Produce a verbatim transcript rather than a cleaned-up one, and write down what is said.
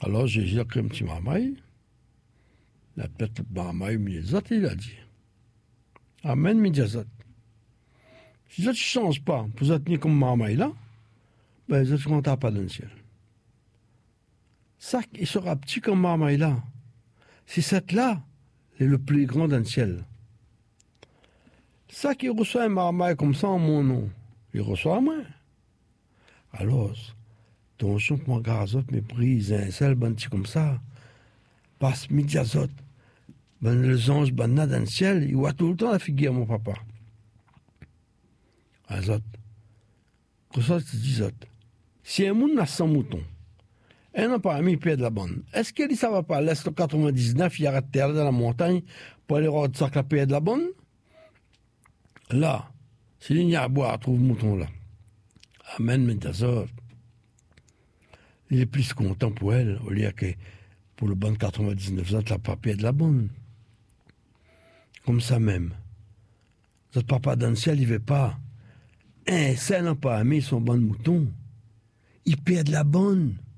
Alors Jésus a créé un petit marmaille. La tête de marmaille, Midiazot, il a dit. Amen, Midiazot. Si ça ne change pas, vous êtes ni comme marmaille là, ben vous êtes content pas dans le ciel. Ça, il sera petit comme marmaille là. Si cette là est le plus grand dans le ciel. Ça qui reçoit un marmaille comme ça en mon nom, il reçoit à moi. Alors, ton chon pour un garazot, mais brise un seul ben petit comme ça. Passe Midiazot. Ben les anges, ben là dans le ciel, il voit tout le temps la figure, mon papa. Azot. Reçoit, tu dis Zot. Si un monde a cent moutons, un n'a pas mis pied de la bonne. Est-ce qu'il ne va pas l'Est quatre-vingt-dix-neuf, il arrête terre dans la montagne pour aller voir la pied de la bonne? Là, si il y a à boire, trouve mouton là. Amen, Midiazot. Il est plus content pour elle, au lieu que pour le bon quatre-vingt-dix-neuf, ça, la papier de la bonne. Comme ça même. Notre papa dans le ciel, il ne veut pas. Un seul n'a pas aimé son bon mouton. Il perd de la bonne.